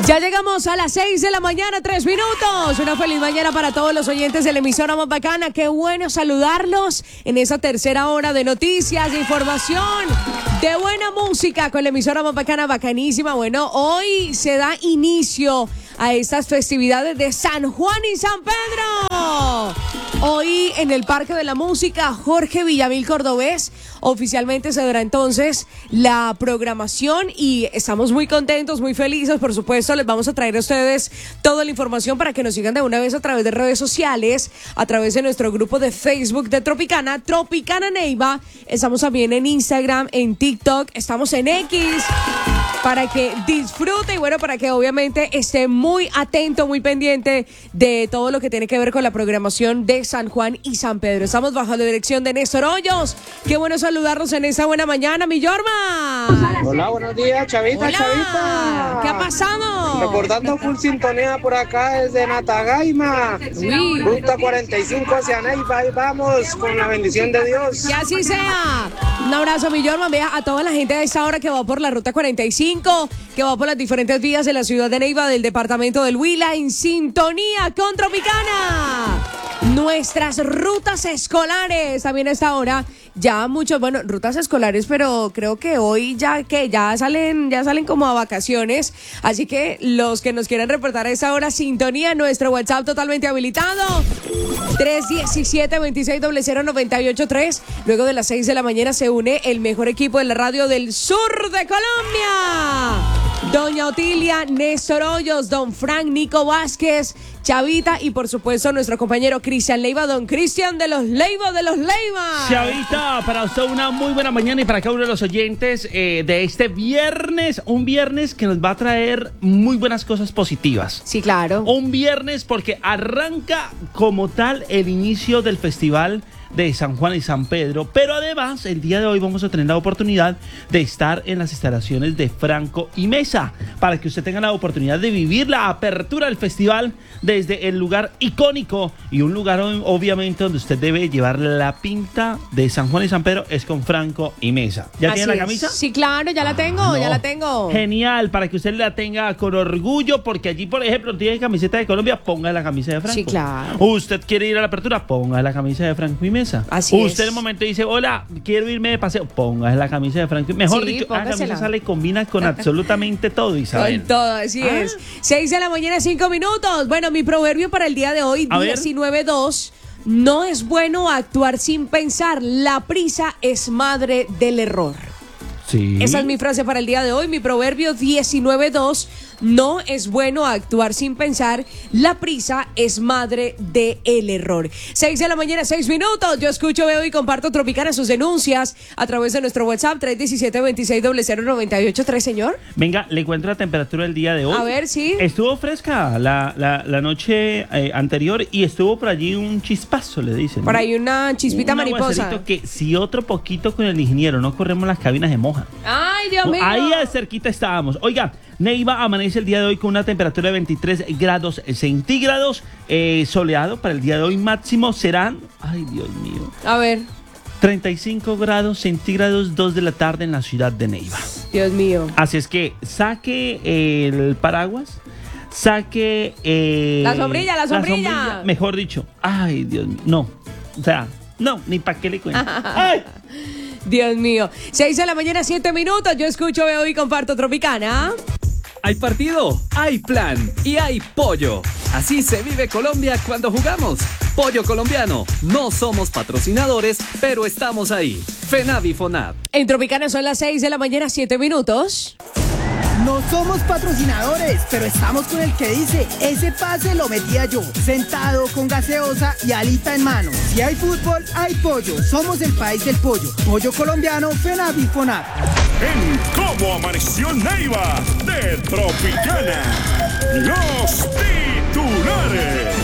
Ya llegamos a las 6 de la mañana, 3 minutos. Una feliz mañana para todos los oyentes de la emisora más bacana. Qué bueno saludarlos en esa tercera hora de noticias, de información, de buena música con la emisora más bacana, bacanísima. Bueno, hoy se da inicio a estas festividades de San Juan y San Pedro. Hoy en el Parque de la Música Jorge Villamil Cordobés oficialmente se dará entonces la programación y estamos muy contentos, muy felices. Por supuesto, les vamos a traer a ustedes toda la información para que nos sigan de una vez a través de redes sociales, a través de nuestro grupo de Facebook de Tropicana, Tropicana Neiva. Estamos también en Instagram, en TikTok, estamos en X, para que disfrute y bueno, para que obviamente esté muy atento, muy pendiente de todo lo que tiene que ver con la programación de San Juan y San Pedro. Estamos bajo la dirección de Néstor Hoyos. Qué bueno saludarlos en esta buena mañana, mi Yorma. Hola, buenos días, Chavita. Hola. Chavita. ¿Qué ha pasado? Recordando full sintonía por acá desde Natagaima. Uy. Ruta 45 hacia Neiva. Ahí vamos con la bendición de Dios. Que así sea. Un abrazo, mi Yorma. Vea a toda la gente de esta hora que va por la ruta 45, que va por las diferentes vías de la ciudad de Neiva, del departamento del Huila, en sintonía con Tropicana. Nuestras rutas escolares también a esta hora. Ya muchos, bueno, rutas escolares, pero creo que hoy ya salen como a vacaciones. Así que los que nos quieran reportar a esta hora, sintonía, nuestro WhatsApp totalmente habilitado. 317-2600-983. Luego de las 6 de la mañana se une el mejor equipo de la radio del sur de Colombia. Doña Otilia, Néstor Hoyos, Don Frank, Nico Vázquez, Chavita y por supuesto nuestro compañero Cristian Leiva, Don Cristian de los Leiva. Chavita, para usted una muy buena mañana y para cada uno de los oyentes de este viernes, un viernes que nos va a traer muy buenas cosas positivas. Sí, claro. Un viernes porque arranca como tal el inicio del festival de San Juan y San Pedro, pero además el día de hoy vamos a tener la oportunidad de estar en las instalaciones de Franco y Mesa para que usted tenga la oportunidad de vivir la apertura del festival desde el lugar icónico y un lugar obviamente donde usted debe llevar la pinta de San Juan y San Pedro es con Franco y Mesa. ¿Ya Así tiene la es. camisa? Sí, claro, ya la tengo, ya la tengo. Genial, para que usted la tenga con orgullo, porque allí, por ejemplo, tiene camiseta de Colombia, ponga la camisa de Franco. Sí, claro. Usted quiere ir a la apertura, ponga la camisa de Franco y Mesa. Así usted es. en un momento dice, hola, quiero irme de paseo, póngase la camisa de Franco. Mejor Sí, dicho, la póngasela. camisa sale combina con absolutamente todo, Isabel. Con todo, así es. 6 de la mañana, 5 minutos. Bueno, mi proverbio para el día de hoy, A ver. 19.2. No es bueno actuar sin pensar. La prisa es madre del error. Sí. Esa es mi frase para el día de hoy, mi proverbio 19.2. No es bueno actuar sin pensar. La prisa es madre del error. 6 de la mañana, 6 minutos. Yo escucho, veo y comparto Tropicana sus denuncias a través de nuestro WhatsApp 317-2600-983, señor. Venga, le cuento la temperatura del día de hoy. A ver, sí. Estuvo fresca la noche anterior y estuvo por allí un chispazo, le dicen. Por ¿no? ahí una chispita Un mariposa. aguacerito que si otro poquito con el ingeniero no corremos las cabinas de moja. Ay, Dios mío. Ahí cerquita estábamos. Oiga, Neiva amanece el día de hoy con una temperatura de 23 grados centígrados. Soleado para el día de hoy máximo serán, ay Dios mío, A ver, 35 grados centígrados, 2 de la tarde en la ciudad de Neiva. Dios mío. Así es que saque el paraguas, saque La sombrilla. mejor dicho. Ay Dios mío, no, o sea, no, ni para qué le cuento. Ay. Dios mío. 6 de la mañana, 7 minutos. Yo escucho, veo y comparto Tropicana. Hay partido, hay plan y hay pollo. Así se vive Colombia cuando jugamos. Pollo colombiano. No somos patrocinadores, pero estamos ahí. FENAV y FONAV. En Tropicana son las 6 de la mañana, 7 minutos. No somos patrocinadores, pero estamos con el que dice, ese pase lo metía yo, sentado con gaseosa y alita en mano. Si hay fútbol, hay pollo. Somos el país del pollo. Pollo colombiano, FENAV y FONAV. En Cómo Amaneció Neiva de Tropicana. Los titulares.